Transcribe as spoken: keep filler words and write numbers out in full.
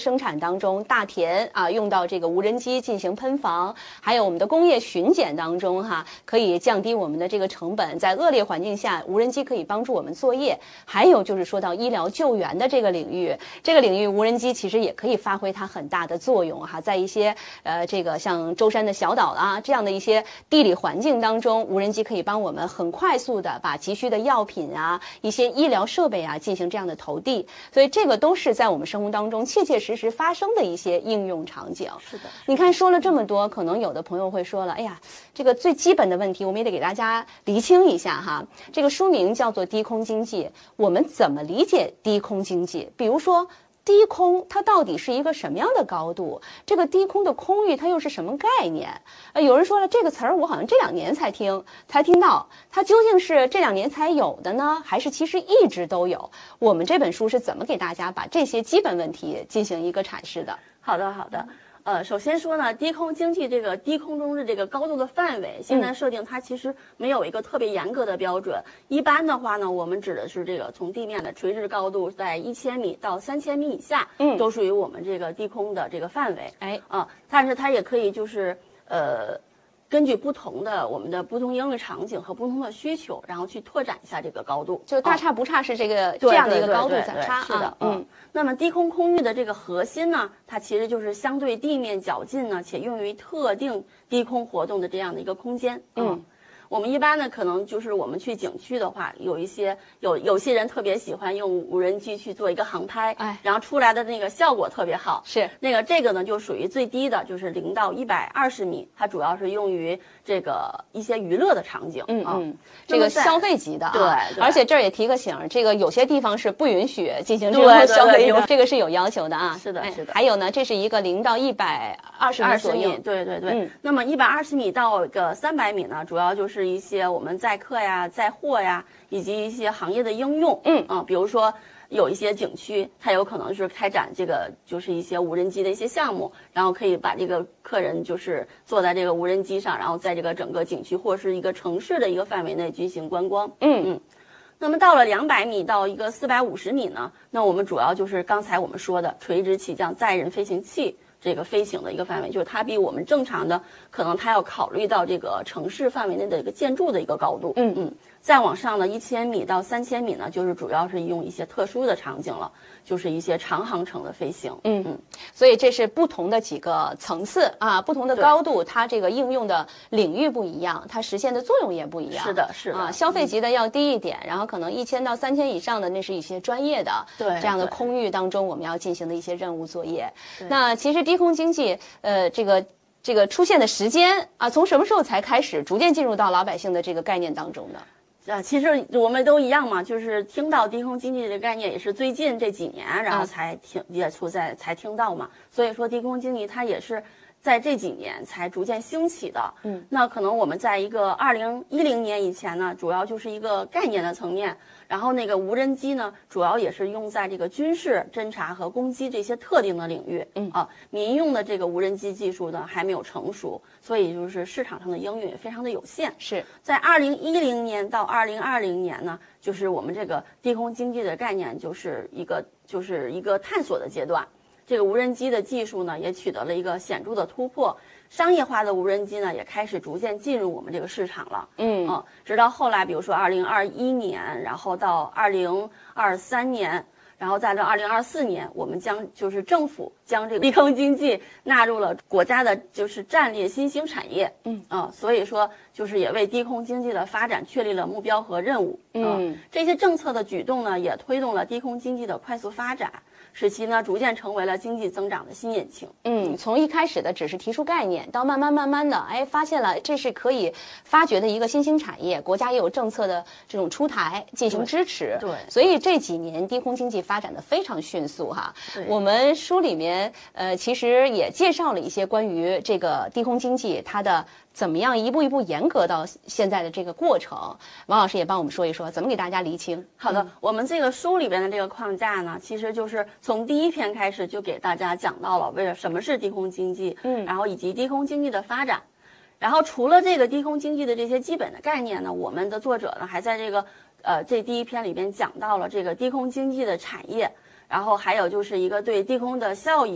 生产当中，大田啊用到这个无人机进行喷防，还有我们的工业巡检当中哈，可以降低我们的这个成本，在恶劣环境下，无人机可以帮助我们作业。还有就是说到医疗救援的这个领域，这个领域无人机其实也可以发挥它很大的作用哈，在一些呃这个像舟山的小岛啊这样的一些地理环境当中，无人机可以帮我们很快速的把急需的药品啊、一些医疗设备啊进行这样的投递，所以这个都是在我们生活当中切切实实发生的一些应用场景。 是的， 你看说了这么多，可能有的朋友会说了，哎呀，这个最基本的问题我们也得给大家厘清一下哈。这个书名叫做低空经济，我们怎么理解低空经济？比如说低空它到底是一个什么样的高度？这个低空的空域它又是什么概念？呃，有人说了，这个词儿我好像这两年才听，才听到，它究竟是这两年才有的呢，还是其实一直都有？我们这本书是怎么给大家把这些基本问题进行一个阐释的？ 好的，好的。呃，首先说呢，低空经济这个低空中的这个高度的范围，现在设定它其实没有一个特别严格的标准。嗯、一般的话呢，我们指的是这个从地面的垂直高度在一千米到三千米以下，嗯，都属于我们这个低空的这个范围。哎，啊，但是它也可以就是呃。根据不同的我们的不同应用场景和不同的需求，然后去拓展一下这个高度， 就大差不差是这个、哦、这样的一个高度在差。 是的，嗯。那么低空空域的这个核心呢，它其实就是相对地面较近呢，且用于特定低空活动的这样的一个空间。嗯。嗯我们一般呢，可能就是我们去景区的话，有一些有有些人特别喜欢用无人机去做一个航拍，哎，然后出来的那个效果特别好。 是那个这个呢，就属于最低的，就是零到一百二十米，它主要是用于这个一些娱乐的场景。 嗯嗯，这个消费级的啊。 对, 对。 而且这儿也提个醒，这个有些地方是不允许进行这种消费的，这个是有要求的啊。 是的，是的。 还有呢，这是一个零到一百二十米左右。 对对对。嗯。那么一百二十米到个三百米呢，主要就是一些我们载客呀、载货呀，以及一些行业的应用。嗯啊，比如说有一些景区，它有可能是开展这个就是一些无人机的一些项目，然后可以把这个客人就是坐在这个无人机上，然后在这个整个景区或是一个城市的一个范围内进行观光。嗯嗯。那么到了两百米到一个四百五十米呢，那我们主要就是刚才我们说的垂直起降载人飞行器。这个飞行的一个范围，就是它比我们正常的可能它要考虑到这个城市范围内的一个建筑的一个高度。嗯嗯，再往上呢，一千米到三千米呢，就是主要是用一些特殊的场景了，就是一些长航程的飞行。 嗯嗯，所以这是不同的几个层次啊，不同的高度，它这个应用的领域不一样，它实现的作用也不一样。 是的，是的。 啊，消费级的要低一点，嗯、然后可能一千到三千以上的那是一些专业的对这样的空域当中我们要进行的一些任务作业。那其实低空经济，呃，这个这个出现的时间啊，从什么时候才开始逐渐进入到老百姓的这个概念当中呢？ 啊，其实我们都一样嘛，就是听到低空经济的概念也是最近这几年，然后才听、嗯、也出在才听到嘛。所以说低空经济它也是在这几年才逐渐兴起的。嗯，那可能我们在一个二零一零年以前呢，主要就是一个概念的层面。然后那个无人机呢，主要也是用在这个军事侦察和攻击这些特定的领域。嗯啊，民用的这个无人机技术呢还没有成熟，所以就是市场上的应用也非常的有限。 是在二零一零年到二零二零年呢，就是我们这个低空经济的概念就是一个就是一个探索的阶段。这个无人机的技术呢也取得了一个显著的突破。商业化的无人机呢，也开始逐渐进入我们这个市场了。嗯啊，直到后来，比如说二零二一年，然后到二零二三年，然后再到二零二四年，我们将就是政府将这个低空经济纳入了国家的就是战略新兴产业。嗯啊，所以说就是也为低空经济的发展确立了目标和任务。嗯，啊、这些政策的举动呢，也推动了低空经济的快速发展。使其呢逐渐成为了经济增长的新引擎。 嗯，从一开始的只是提出概念，到慢慢慢慢的，哎，发现了这是可以发掘的一个新兴产业，国家也有政策的这种出台进行支持。 对， 所以这几年低空经济发展的非常迅速哈。对，我们书里面呃其实也介绍了一些关于这个低空经济它的怎么样一步一步严格到现在的这个过程。王老师也帮我们说一说，怎么给大家厘清？ 好的，嗯、我们这个书里边的这个框架呢，其实就是从第一篇开始就给大家讲到了为了什么是低空经济，嗯，然后以及低空经济的发展。然后除了这个低空经济的这些基本的概念呢，我们的作者呢还在这个呃这第一篇里边讲到了这个低空经济的产业，然后还有就是一个对低空的效益。